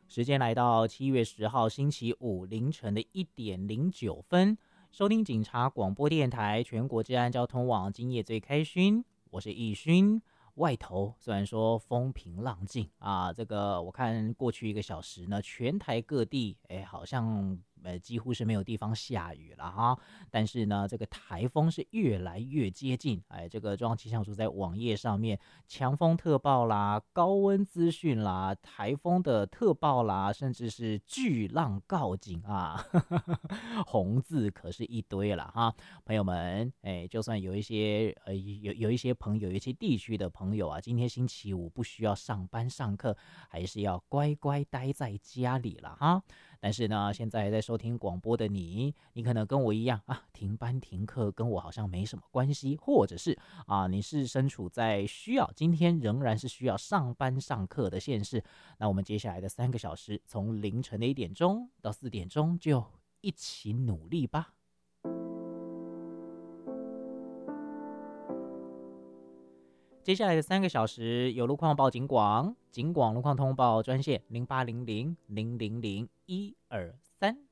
时间来到7月10号星期五凌晨的1:09，收听警察广播电台全国治安交通网，今夜最开勋，我是易勋。外头虽然说风平浪静啊，这个我看过去1个小时呢，全台各地好像几乎是没有地方下雨了哈。但是呢，这个台风是越来越接近，这个中央气象署在网页上面强风特报啦、高温资讯啦、台风的特报啦，甚至是巨浪告警啊，红字可是一堆了哈。朋友们，就算有一些有一些朋友，有一些地区的朋友啊，今天星期五不需要上班上课，还是要乖乖待在家里了哈。但是呢，现在在收听广播的你可能跟我一样啊，停班停课跟我好像没什么关系，或者是你是身处在今天仍然是需要上班上课的县市，那我们接下来的3个小时，从凌晨的1点钟到4点钟，就一起努力吧。接下来的3个小时，有路况报警广路况通报专线0800000123。